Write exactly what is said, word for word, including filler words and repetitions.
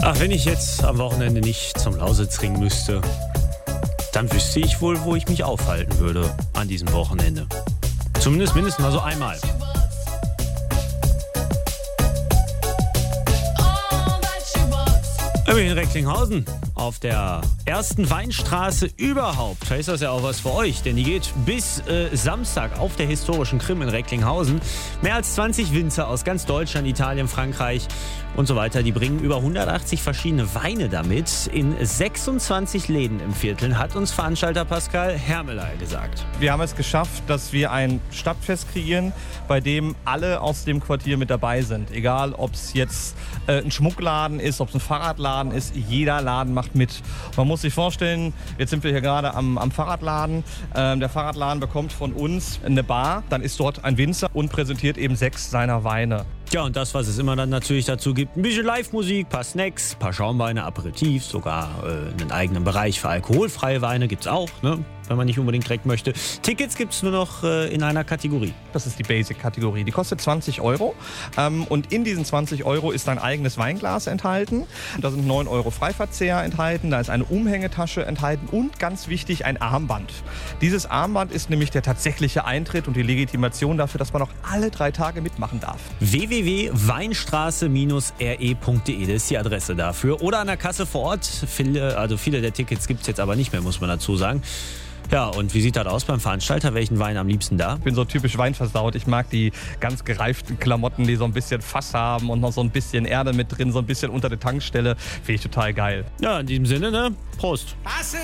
Ach, wenn ich jetzt am Wochenende nicht zum Lausitzring müsste, dann wüsste ich wohl, wo ich mich aufhalten würde an diesem Wochenende. Zumindest mindestens mal so einmal. In Recklinghausen auf der ersten Weinstraße überhaupt. Da ist das ja auch was für euch, denn die geht bis äh, Samstag auf der historischen Krim in Recklinghausen. Mehr als zwanzig Winzer aus ganz Deutschland, Italien, Frankreich und so weiter. Die bringen über hundertachtzig verschiedene Weine damit in sechsundzwanzig Läden im Viertel, hat uns Veranstalter Pascal Hermeley gesagt. Wir haben es geschafft, dass wir ein Stadtfest kreieren, bei dem alle aus dem Quartier mit dabei sind. Egal, ob es jetzt äh, ein Schmuckladen ist, ob es ein Fahrradladen ist, jeder Laden macht mit. Man muss sich vorstellen, jetzt sind wir hier gerade am, am Fahrradladen. Ähm, der Fahrradladen bekommt von uns eine Bar, dann ist dort ein Winzer und präsentiert eben sechs seiner Weine. Ja, und das, was es immer dann natürlich dazu gibt, ein bisschen Live-Musik, ein paar Snacks, ein paar Schaumweine, Aperitifs, sogar äh, einen eigenen Bereich für alkoholfreie Weine gibt's auch, ne? Wenn man nicht unbedingt direkt möchte. Tickets gibt's nur noch äh, in einer Kategorie. Das ist die Basic-Kategorie. Die kostet zwanzig Euro. Ähm, und in diesen zwanzig Euro ist ein eigenes Weinglas enthalten. Da sind neun Euro Freiverzehr enthalten. Da ist eine Umhängetasche enthalten und ganz wichtig ein Armband. Dieses Armband ist nämlich der tatsächliche Eintritt und die Legitimation dafür, dass man auch alle drei Tage mitmachen darf. w w w punkt weinstraße r e punkt d e, das ist die Adresse dafür. Oder an der Kasse vor Ort. Viele, also viele der Tickets gibt's jetzt aber nicht mehr, muss man dazu sagen. Ja, und wie sieht das aus beim Veranstalter? Welchen Wein am liebsten da? Ich bin so typisch weinversaut. Ich mag die ganz gereiften Klamotten, die so ein bisschen Fass haben und noch so ein bisschen Erde mit drin, so ein bisschen unter der Tankstelle. Finde ich total geil. Ja, in diesem Sinne, ne? Prost.